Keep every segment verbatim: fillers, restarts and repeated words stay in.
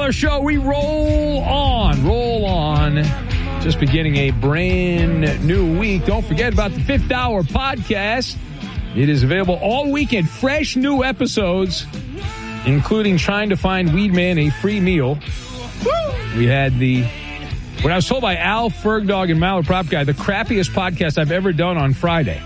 Maller Show. We roll on, roll on. Just beginning a brand new week. Don't forget about the Fifth Hour podcast. It is available all weekend. Fresh new episodes, including trying to find Weedman a free meal. Woo! We had the, what I was told by Al Fergdog and Maller Prop Guy, the crappiest podcast I've ever done on Friday.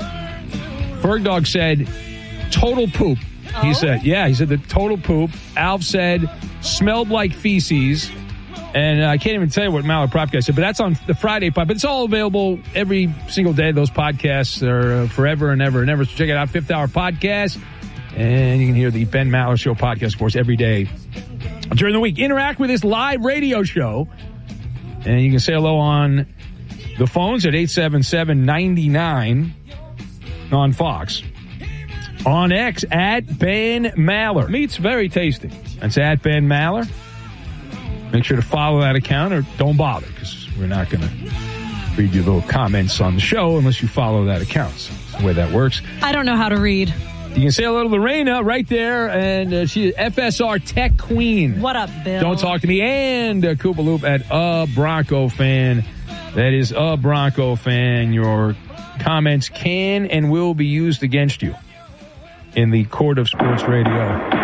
Fergdog said, total poop. Oh? He said, yeah, he said the total poop. Alf said, smelled like feces. And uh, I can't even tell you what Maller Prop Guy said, but that's on the Friday pod. But it's all available every single day. Those podcasts are uh, forever and ever and ever. So check it out, Fifth Hour Podcast. And you can hear the Ben Maller Show podcast, of course, every day during the week. Interact with this live radio show. And you can say hello on the phones at eight seven seven, nine nine on Fox. On X, at Ben Maller. Meat's very tasty. That's at Ben Maller. Make sure to follow that account or don't bother because we're not going to read your little comments on the show unless you follow that account. So that's the way that works. I don't know how to read. You can say hello to Lorena right there, and uh, she's F S R Tech Queen. What up, Bill? Don't talk to me. And uh, Koopa Loop at A Bronco Fan. That is A Bronco Fan. Your comments can and will be used against you in the court of sports radio.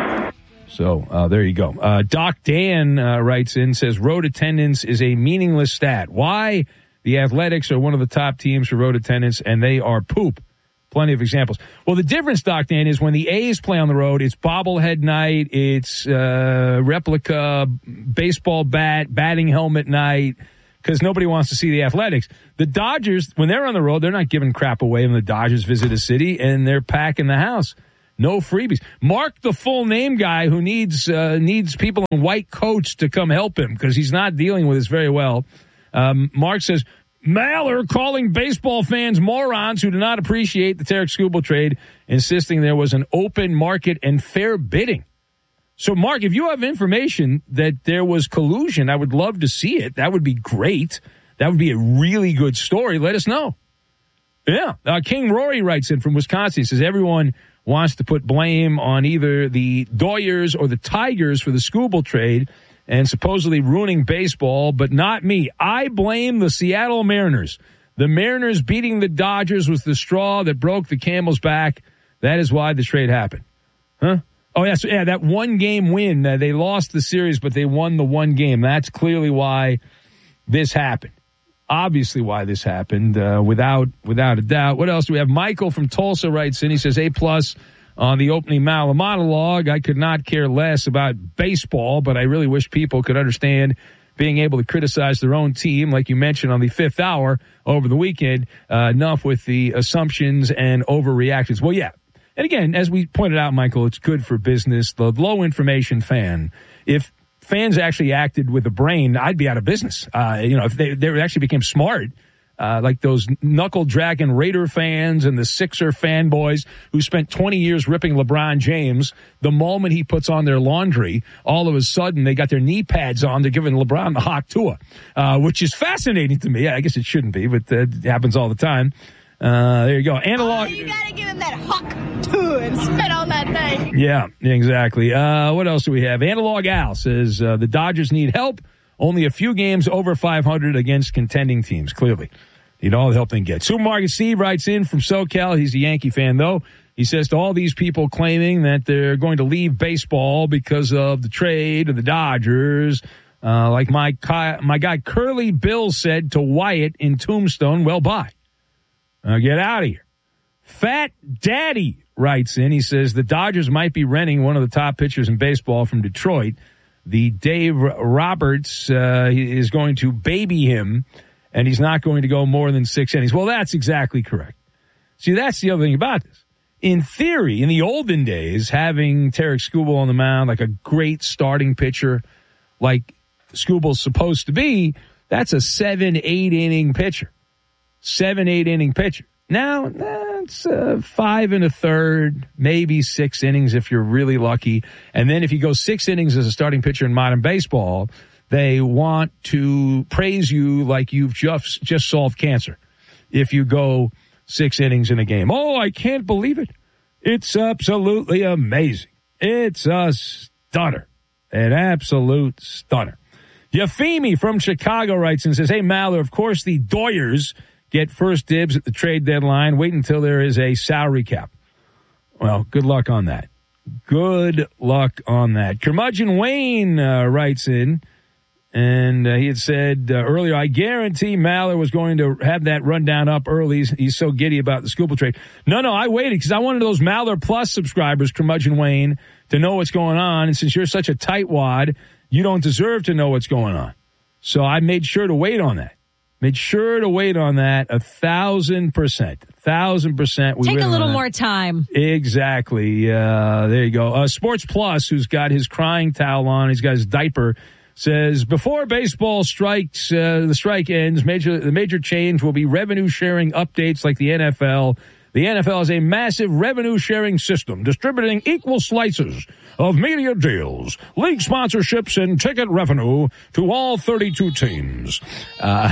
So uh, there you go. Uh, Doc Dan uh, writes in, says, road attendance is a meaningless stat. Why? The Athletics are one of the top teams for road attendance, and they are poop. Plenty of examples. Well, the difference, Doc Dan, is when the A's play on the road, it's bobblehead night, it's uh, replica baseball bat, batting helmet night, because nobody wants to see the Athletics. The Dodgers, when they're on the road, they're not giving crap away when the Dodgers visit a city, and they're packing the house. No freebies. Mark, the full name guy who needs uh, needs people in white coats to come help him because he's not dealing with this very well. Um, Mark says, Maller calling baseball fans morons who do not appreciate the Tarik Skubal trade, insisting there was an open market and fair bidding. So, Mark, if you have information that there was collusion, I would love to see it. That would be great. That would be a really good story. Let us know. Yeah. Uh, King Rory writes in from Wisconsin. He says, everyone wants to put blame on either the Doyers or the Tigers for the Skubal trade and supposedly ruining baseball, but not me. I blame the Seattle Mariners. The Mariners beating the Dodgers was the straw that broke the camel's back. That is why the trade happened. Huh? Oh, yeah, so, yeah, that one-game win. Uh, they lost the series, but they won the one game. That's clearly why this happened. Obviously why this happened, uh, without without a doubt. What else do we have? Michael from Tulsa writes in. He says, A-plus on the opening Maller monologue. I could not care less about baseball, but I really wish people could understand being able to criticize their own team, like you mentioned on the Fifth Hour over the weekend. Uh, enough with the assumptions and overreactions. Well, yeah. And again, as we pointed out, Michael, it's good for business. The low-information fan, if fans actually acted with a brain, I'd be out of business. Uh, you know, if they, they actually became smart, uh, like those knuckle-dragging Raider fans and the Sixer fanboys who spent twenty years ripping LeBron James, the moment he puts on their laundry, all of a sudden they got their knee pads on. They're giving LeBron the hot tour, uh, which is fascinating to me. I guess it shouldn't be, but uh, it happens all the time. Uh, there you go. Analog. Oh, you gotta give him that hawk tour and spit on that thing. Yeah, exactly. Uh, what else do we have? Analog Al says uh, the Dodgers need help. Only a few games over five hundred against contending teams. Clearly, need all the help they can get. Supermarket Steve writes in from SoCal. He's a Yankee fan, though. He says to all these people claiming that they're going to leave baseball because of the trade of the Dodgers, uh, like my my guy Curly Bill said to Wyatt in Tombstone, well, bye. Uh, get out of here. Fat Daddy writes in. He says the Dodgers might be renting one of the top pitchers in baseball from Detroit. The Dave Roberts uh, is going to baby him, and he's not going to go more than six innings. Well, that's exactly correct. See, that's the other thing about this. In theory, in the olden days, having Tarik Skubal on the mound, like a great starting pitcher, like Skubal's supposed to be, that's a seven, eight inning pitcher. Seven, eight inning pitcher. Now, that's uh, five and a third, maybe six innings if you're really lucky. And then if you go six innings as a starting pitcher in modern baseball, they want to praise you like you've just, just solved cancer. If you go six innings in a game. Oh, I can't believe it. It's absolutely amazing. It's a stunner. An absolute stunner. Yafimi from Chicago writes and says, hey, Maller, of course the Doyers get first dibs at the trade deadline. Wait until there is a salary cap. Well, good luck on that. Good luck on that. Curmudgeon Wayne uh, writes in, and uh, he had said uh, earlier, I guarantee Maller was going to have that rundown up early. He's, he's so giddy about the Skubal trade. No, no, I waited because I wanted those Maller Plus subscribers, Curmudgeon Wayne, to know what's going on. And since you're such a tightwad, you don't deserve to know what's going on. So I made sure to wait on that. Made sure to wait on that a thousand percent. A thousand percent. We Take a little more time. Exactly. Uh, there you go. Uh, Sports Plus, who's got his crying towel on, he's got his diaper, says, before baseball strikes, uh, the strike ends, major the major change will be revenue sharing updates like the N F L. The N F L is a massive revenue-sharing system, distributing equal slices of media deals, league sponsorships, and ticket revenue to all thirty-two teams. Uh,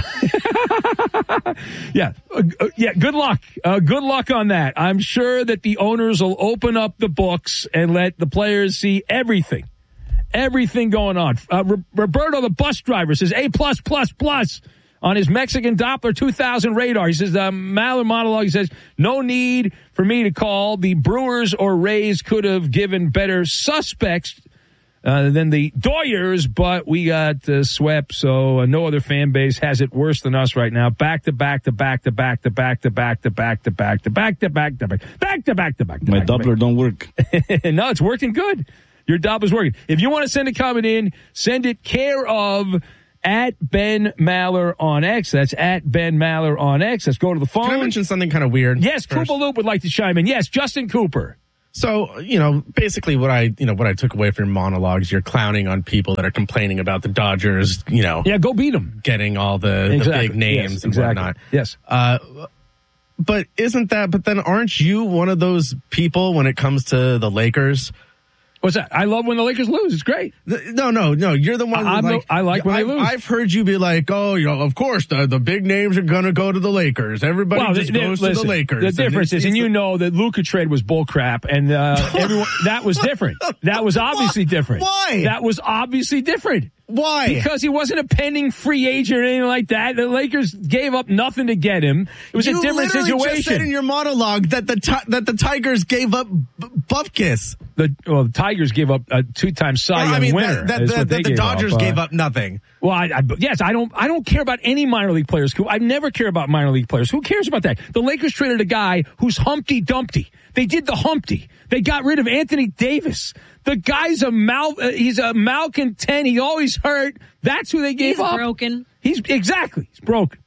yeah, uh, yeah. Good luck. Uh, good luck on that. I'm sure that the owners will open up the books and let the players see everything, everything going on. Uh, Roberto, the bus driver, says A plus plus plus. On his Mexican Doppler two thousand radar. He says, uh, Maller monologue, he says, no need for me to call. The Brewers or Rays could have given better suspects uh, than the Doyers, but we got uh, swept, so uh, no other fan base has it worse than us right now. Back to back to back to back to back to back to back to back to back to back to back back to back to back. My Doppler don't work. No, it's working good. Your Doppler's working. If you want to send a comment in, send it care of at Ben Maller on X. That's at Ben Maller on X. Let's go to the phone. Can I mention something kind of weird? Yes, Cooper Loop would like to chime in. Yes, Justin Cooper. So, you know, basically what I, you know, what I took away from your monologues, you're clowning on people that are complaining about the Dodgers, you know. Yeah, go beat them. Getting all the, exactly. the big names yes, and exactly. whatnot. Yes. Uh, but isn't that, but then aren't you one of those people when it comes to the Lakers? What's that? I love when the Lakers lose. It's great. No, no, no. You're the one. I, like, I like when I've, they lose. I've heard you be like, "Oh, you know, of course the the big names are gonna go to the Lakers. Everybody well, just the, goes listen, to the Lakers." The difference and is, and you know that Luka trade was bullcrap, and uh, everyone that was different. That was obviously different. Why? That was obviously different. Why? Because he wasn't a pending free agent or anything like that. The Lakers gave up nothing to get him. It was you a different situation. You just said in your monologue that the ti- that the Tigers gave up B- Bupkis. The well, the Tigers gave up a two-time Cy Young well, I mean, winner. That, that, that, that the Dodgers up. gave uh, up nothing. Well, I, I, yes, I don't. I don't care about any minor league players. I never care about minor league players. Who cares about that? The Lakers traded a guy who's Humpty Dumpty. They did the Humpty. They got rid of Anthony Davis. The guy's a mal. Uh, he's a malcontent. He always hurt. That's who they gave he's up. He's broken. He's exactly. He's broken.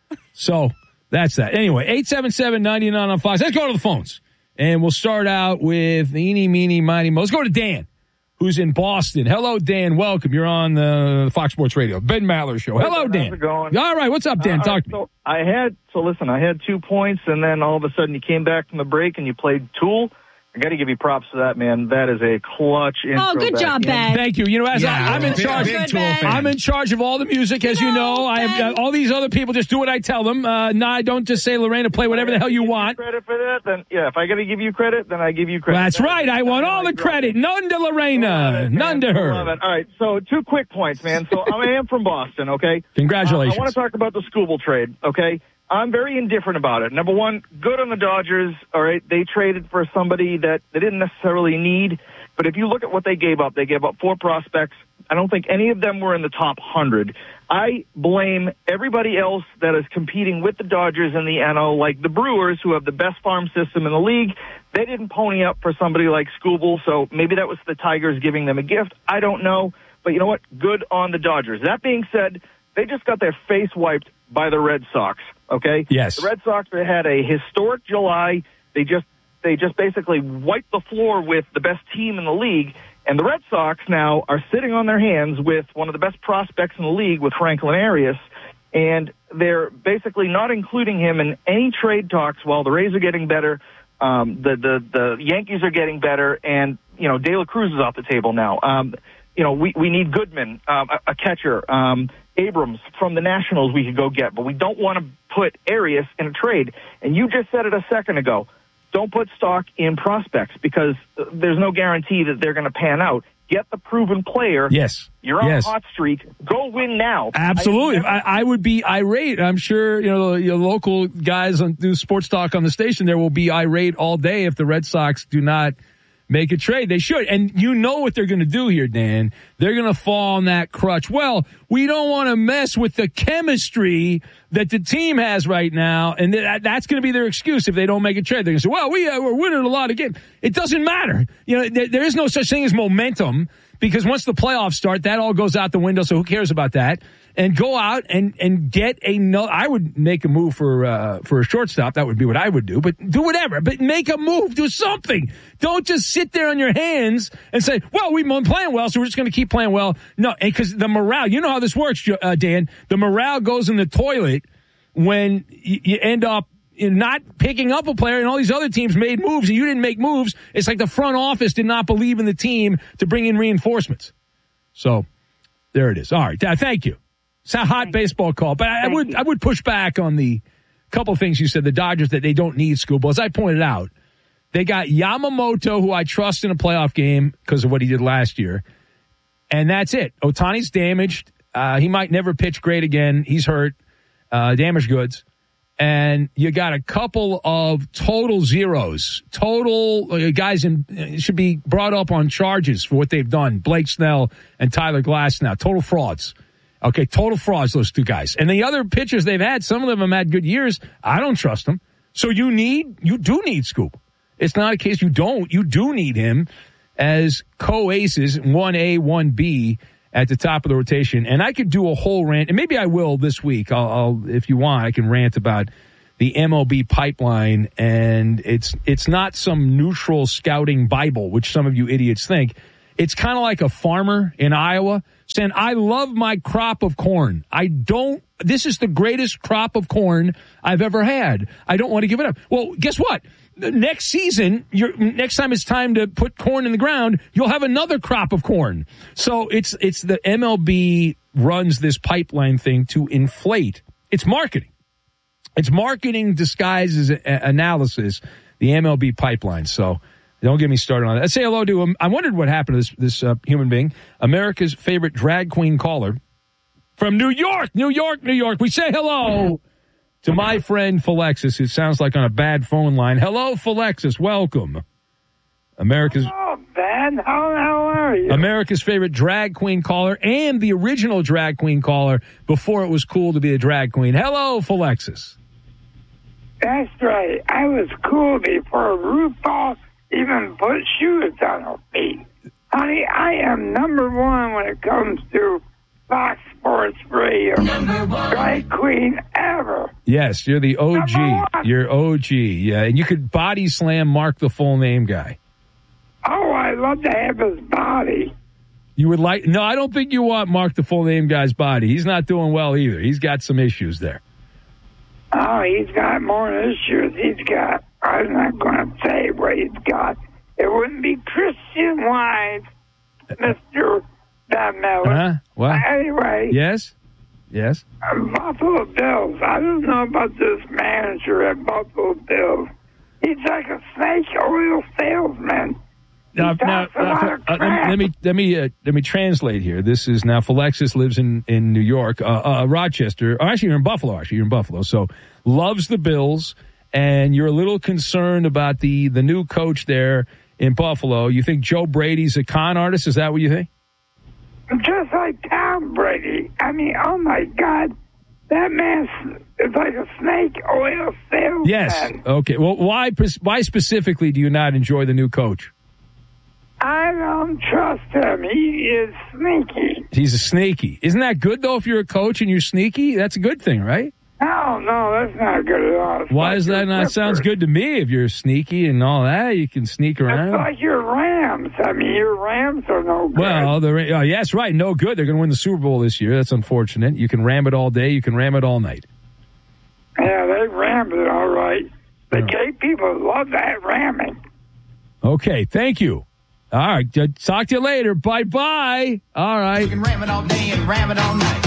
So that's that. Anyway, eight seven seven, nine nine on Fox. Let's go to the phones. And we'll start out with Eeny, Meeny, Miny, Mo. Let's go to Dan, who's in Boston. Hello, Dan. Welcome. You're on the Fox Sports Radio, Ben Maller Show. Hello, Dan. How's it going? All right. What's up, Dan? Uh, Talk to so me. I had, so listen, I had two points, and then all of a sudden you came back from the break and you played Tool. I got to give you props for that, man. That is a clutch intro. Oh, good job, in. Ben. Thank you. You know, as Yeah, I, I'm in big, charge, big Tool fan. I'm in charge of all the music, as you know. I have uh, all these other people just do what I tell them. Uh, no, I don't just say, Lorena, play whatever the hell you want. Credit for that? Then yeah, if I got to give you credit, then I give you credit. That's right. I want all the credit. None to Lorena. None to her. All right. So two quick points, man. So I am from Boston. Okay. Congratulations. Uh, I want to talk about the Skubal trade. Okay. I'm very indifferent about it. Number one, good on the Dodgers. All right, they traded for somebody that they didn't necessarily need. But if you look at what they gave up, they gave up four prospects. I don't think any of them were in the top one hundred. I blame everybody else that is competing with the Dodgers in the N L, like the Brewers, who have the best farm system in the league. They didn't pony up for somebody like Skubal, so maybe that was the Tigers giving them a gift. I don't know. But you know what? Good on the Dodgers. That being said, they just got their face wiped by the Red Sox. Okay? Yes. The Red Sox had a historic July. They just they just basically wiped the floor with the best team in the league. And the Red Sox now are sitting on their hands with one of the best prospects in the league with Franklin Arias. And they're basically not including him in any trade talks while the Rays are getting better. Um, the, the, the Yankees are getting better. And, you know, De La Cruz is off the table now. Um, you know, we, we need Goodman, um, a, a catcher. Um, Abrams from the Nationals we could go get, but we don't want to put Arias in a trade. And you just said it a second ago. Don't put stock in prospects because there's no guarantee that they're going to pan out. Get the proven player. Yes. You're on yes. a hot streak. Go win now. Absolutely. I, I, I would be irate. I'm sure, you know, your local guys on do sports talk on the station there will be irate all day if the Red Sox do not make a trade. They should. And you know what they're going to do here, Dan. They're going to fall on that crutch. Well, we don't want to mess with the chemistry that the team has right now. And that, that's going to be their excuse if they don't make a trade. They're going to say, well, we, uh, we're winning a lot of games. It doesn't matter. You know, there, there is no such thing as momentum because once the playoffs start, that all goes out the window. So who cares about that? And go out and, and get a no. I would make a move for uh, for a shortstop. That would be what I would do. But do whatever. But make a move. Do something. Don't just sit there on your hands and say, well, we've been playing well, so we're just going to keep playing well. No, because the morale, you know how this works, uh, Dan. The morale goes in the toilet when you, you end up not picking up a player and all these other teams made moves and you didn't make moves. It's like the front office did not believe in the team to bring in reinforcements. So there it is. All right. Uh, thank you. It's a hot baseball call, but I, I would I would push back on the couple of things you said. The Dodgers, that they don't need Scooble. As I pointed out, they got Yamamoto, who I trust in a playoff game because of what he did last year, and that's it. Ohtani's damaged. Uh, he might never pitch great again. He's hurt. Uh, damaged goods. And you got a couple of total zeros. Total uh, guys in, uh, should be brought up on charges for what they've done. Blake Snell and Tyler Glasnow. Total frauds. Okay, total frauds, those two guys. And the other pitchers they've had, some of them have had good years. I don't trust them. So you need, you do need Scoop. It's not a case you don't. You do need him as co-aces, one A, one B at the top of the rotation. And I could do a whole rant, and maybe I will this week. I'll, I'll if you want, I can rant about the M L B pipeline. And it's it's not some neutral scouting Bible, which some of you idiots think. It's kind of like a farmer in Iowa saying, I love my crop of corn. I don't, this is the greatest crop of corn I've ever had. I don't want to give it up. Well, guess what? Next season, you're, next time it's time to put corn in the ground, you'll have another crop of corn. So it's, it's the M L B runs this pipeline thing to inflate. It's marketing. It's marketing disguised as a, analysis, the M L B pipeline. So, don't get me started on that. Let's say hello to him. I wondered what happened to this, this uh, human being, America's favorite drag queen caller from New York, New York, New York. We say hello to my friend Philexis, who sounds like on a bad phone line. Hello, Philexis. Welcome. America's Oh, Ben. How, how are you? America's favorite drag queen caller and the original drag queen caller before it was cool to be a drag queen. Hello, Philexis. That's right. I was cool before RuPaul even put shoes on her feet. Honey, I am number one when it comes to Fox Sports Radio. Drag queen ever. Yes, you're the O G. You're O G. Yeah, and you could body slam Mark the full name guy. Oh, I'd love to have his body. You would like? No, I don't think you want Mark the full name guy's body. He's not doing well either. He's got some issues there. Oh, he's got more issues. He's got, I'm not going to say what he's got. It wouldn't be Christian-wise, Mister Ben Miller. Huh? What? Anyway. Yes? Yes? Uh, Buffalo Bills. I don't know about this manager at Buffalo Bills. He's like a snake oil salesman. Now, now, uh, uh, let me let me uh, let me translate here. This is now Philexis lives in in New York, uh, uh, Rochester. Oh, actually, you're in Buffalo. Actually, you're in Buffalo. So loves the Bills, and you're a little concerned about the the new coach there in Buffalo. You think Joe Brady's a con artist? Is that what you think? Just like Tom Brady. I mean, oh my God, that man is like a snake oil salesman. Yes. Okay. Well, why why specifically do you not enjoy the new coach? I don't trust him. He is sneaky. He's a sneaky. Isn't that good, though, if you're a coach and you're sneaky? That's a good thing, right? No, no, that's not good at all. It's Why like is that not? Clippers. Sounds good to me. If you're sneaky and all that, you can sneak around. It's like your Rams. I mean, your Rams are no good. Well, the oh, yes, right. No good. They're going to win the Super Bowl this year. That's unfortunate. You can ram it all day. You can ram it all night. Yeah, they rammed it all right. The Oh. gay people love that ramming. Okay, thank you. All right, uh, talk to you later. Bye-bye. All right. You can ram it all day and ram it all night.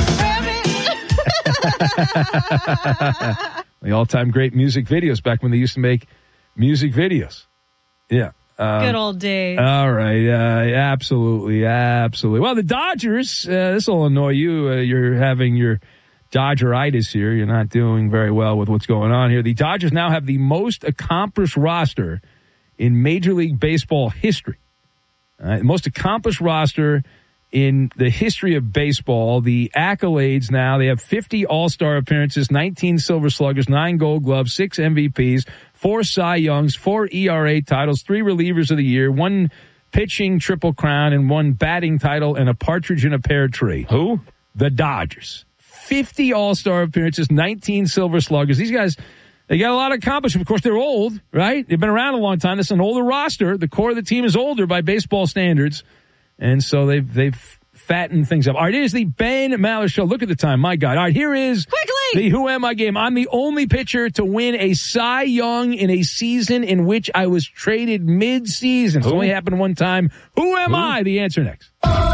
The all-time great music videos back when they used to make music videos. Yeah. Um, Good old days. All right. Uh, absolutely. Absolutely. Well, the Dodgers, uh, this will annoy you. Uh, you're having your Dodgeritis here. You're not doing very well with what's going on here. The Dodgers now have the most accomplished roster in Major League Baseball history. All right, most accomplished roster in the history of baseball. The accolades now, they have fifty All-Star appearances, nineteen Silver Sluggers, nine Gold Gloves, six M V Ps, four Cy Youngs, four E R A titles, three Relievers of the Year, one pitching Triple Crown, and one batting title, and a partridge in a pear tree. Who? The Dodgers. fifty All-Star appearances, nineteen Silver Sluggers. These guys, they got a lot of accomplishment. Of course, they're old, right? They've been around a long time. This is an older roster. The core of the team is older by baseball standards. And so they've, they've fattened things up. All right, here's the Ben Maller Show. Look at the time. My God. All right, here is Quickly! the Who Am I game. I'm the only pitcher to win a Cy Young in a season in which I was traded mid-season. It's only happened one time. Who am Who? I? The answer next.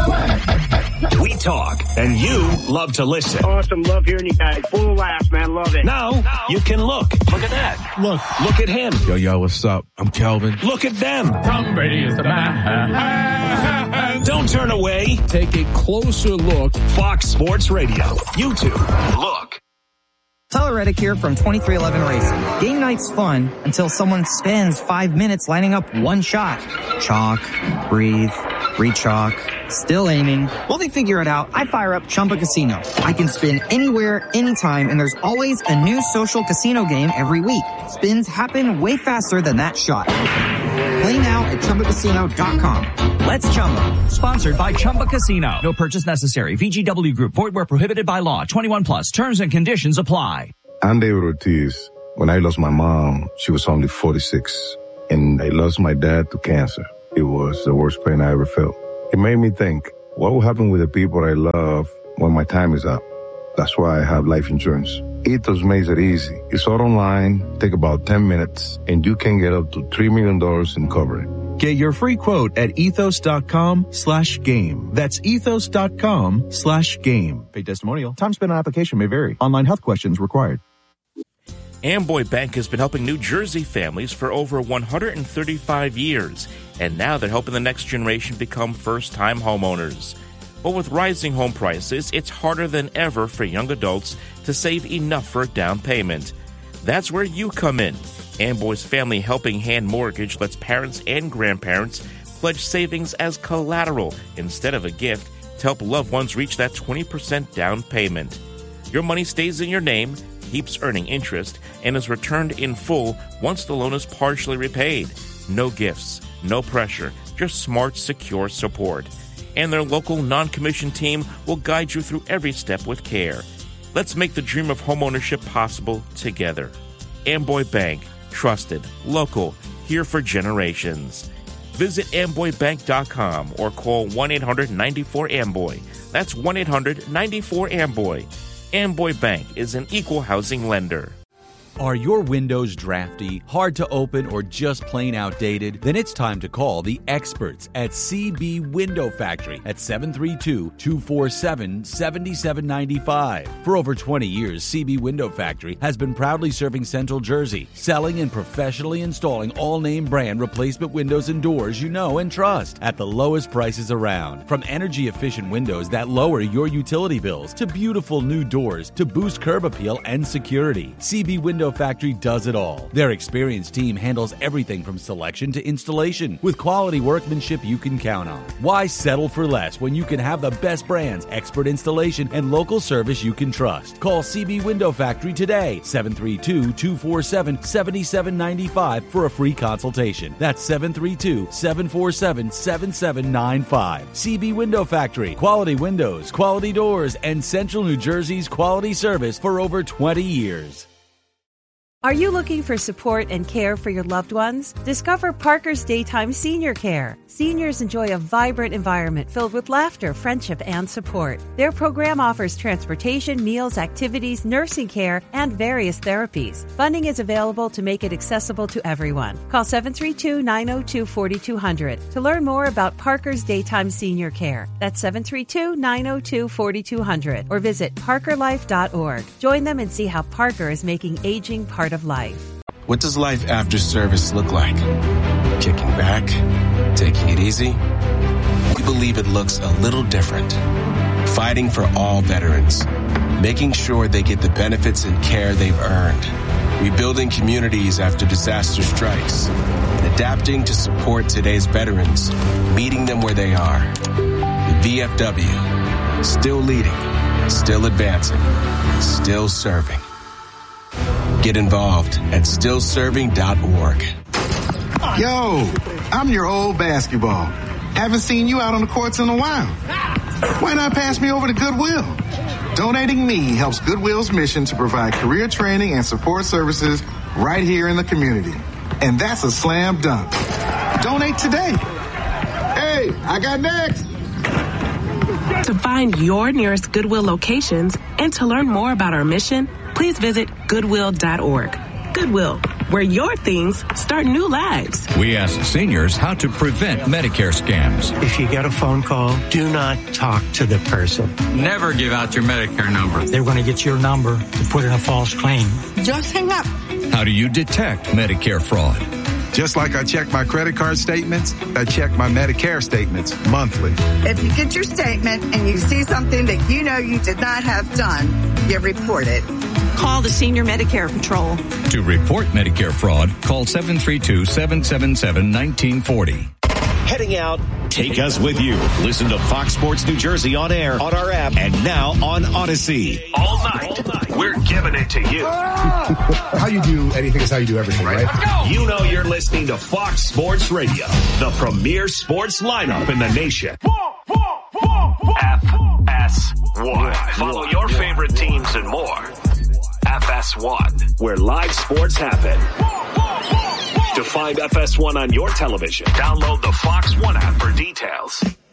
We talk, and you love to listen. Awesome. Love hearing you guys. Full laugh, man. Love it. Now, now, you can look. Look at that. Look. Look at him. Yo, yo, what's up? I'm Kelvin. Look at them. Tom Brady is the man. Don't turn away. Take a closer look. Fox Sports Radio. YouTube. Look. Tyler Reddick here from twenty-three eleven Racing. Game night's fun until someone spends five minutes lining up one shot. Chalk, breathe, re-chalk, still aiming. While they figure it out, I fire up Chumba Casino. I can spin anywhere, anytime, and there's always a new social casino game every week. Spins happen way faster than that shot. Play now at Chumba Casino dot com. Let's Chumba. Sponsored by Chumba Casino. No purchase necessary. V G W Group. Void where prohibited by law. twenty-one plus. Terms and conditions apply. I'm David Ortiz. When I lost my mom, she was only forty-six. And I lost my dad to cancer. It was the worst pain I ever felt. It made me think, what will happen with the people I love when my time is up? That's why I have life insurance. Ethos makes it easy. It's all online, take about ten minutes, and you can get up to three million dollars in coverage. Get your free quote at ethos.com slash game. That's ethos.com slash game. Paid testimonial. Time spent on application may vary. Online health questions required. Amboy Bank has been helping New Jersey families for over one hundred thirty-five years, and now they're helping the next generation become first-time homeowners. But with rising home prices, it's harder than ever for young adults to save enough for a down payment. That's where you come in. Amboy's Family Helping Hand Mortgage lets parents and grandparents pledge savings as collateral instead of a gift to help loved ones reach that twenty percent down payment. Your money stays in your name, keeps earning interest, and is returned in full once the loan is partially repaid. No gifts, no pressure, just smart, secure support. And their local non-commissioned team will guide you through every step with care. Let's make the dream of homeownership possible together. Amboy Bank. Trusted, local, here for generations. Visit amboy bank dot com or call one eight hundred nine four amboy. That's one eight hundred nine four amboy. Amboy Bank is an equal housing lender. Are your windows drafty, hard to open, or just plain outdated? Then it's time to call the experts at C B Window Factory at seven three two, two four seven, seven seven nine five. For over twenty years, C B Window Factory has been proudly serving Central Jersey, selling and professionally installing all-name brand replacement windows and doors you know and trust at the lowest prices around. From energy-efficient windows that lower your utility bills to beautiful new doors to boost curb appeal and security, C B Window Factory does it all. Their experienced team handles everything from selection to installation with quality workmanship you can count on. Why settle for less when you can have the best brands, expert installation, and local service you can trust? Call C B Window Factory today, seven three two, two four seven, seven seven nine five for a free consultation. That's seven three two, seven four seven, seven seven nine five. C B Window Factory. Quality windows, quality doors, and Central New Jersey's quality service for over twenty years. Are you looking for support and care for your loved ones? Discover Parker's Daytime Senior Care. Seniors enjoy a vibrant environment filled with laughter, friendship, and support. Their program offers transportation, meals, activities, nursing care, and various therapies. Funding is available to make it accessible to everyone. Call seven three two, nine zero two, four two zero zero to learn more about Parker's Daytime Senior Care. That's seven three two, nine zero two, four two zero zero or visit parker life dot org. Join them and see how Parker is making aging part of life. What does life after service look like? kicking back, taking it easy. We believe it looks a little different. Fighting for all veterans, making sure they get the benefits and care they've earned. Rebuilding communities after disaster strikes, and adapting to support today's veterans, meeting them where they are. The V F W, still leading, still advancing, still serving. Get involved at still serving dot org. Yo, I'm your old basketball. Haven't seen you out on the courts in a while. Why not pass me over to Goodwill? Donating me helps Goodwill's mission to provide career training and support services right here in the community. And that's a slam dunk. Donate today. Hey, I got next. To find your nearest Goodwill locations and to learn more about our mission, please visit goodwill dot org. Goodwill, where your things start new lives. We ask seniors how to prevent Medicare scams. If you get a phone call, do not talk to the person. Never give out your Medicare number. They're going to get your number to put in a false claim. Just hang up. How do you detect Medicare fraud? Just like I check my credit card statements, I check my Medicare statements monthly. If you get your statement and you see something that you know you did not have done, you report it. Call the Senior Medicare Patrol. To report Medicare fraud, call seven three two, seven seven seven, one nine four zero. Heading out, take us with you. Listen to Fox Sports New Jersey on air, on our app, and now on Odyssey. All night, we're giving it to you. How you do anything is how you do everything, right? You know you're listening to Fox Sports Radio, the premier sports lineup in the nation. F S one. Follow your favorite teams and more. F S one, where live sports happen. To find F S one on your television, download the Fox One app for details.